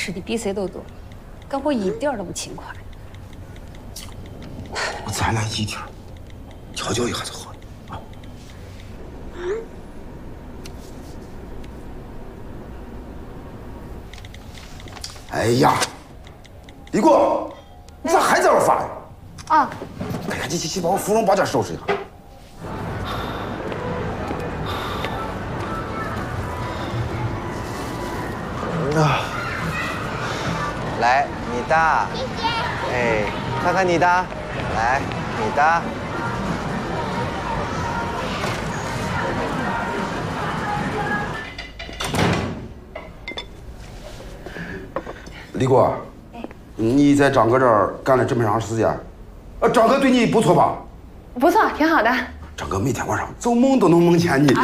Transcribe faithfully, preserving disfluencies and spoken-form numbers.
吃的比谁都多，跟我一点都不勤快。 咱俩一天调教一下就好了啊。哎呀，李果，你咋还在这发呀？ 啊！ 赶紧去去把我芙蓉包间收拾一下。 啊，来你的，哎，看看你的，来你的。 李果，你在张哥这儿干了这么长时间，呃，张哥对你不错吧？ 不错，挺好的。 张哥每天晚上做梦都能梦见你。